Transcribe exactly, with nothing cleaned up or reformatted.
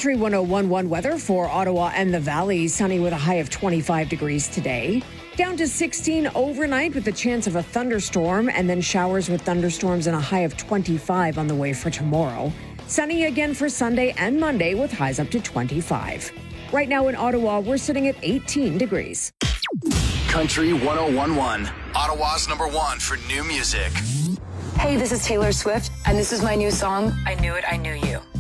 Country one oh one point one weather for Ottawa and the Valley. Sunny with a high of twenty-five degrees today. Down to sixteen overnight with the chance of a thunderstorm, and then showers with thunderstorms and a high of twenty-five on the way for tomorrow. Sunny again for Sunday and Monday with highs up to twenty-five. Right now in Ottawa, we're sitting at eighteen degrees. Country one oh one point one, Ottawa's number one for new music. Hey, this is Taylor Swift, and this is my new song, I Knew It, I Knew You.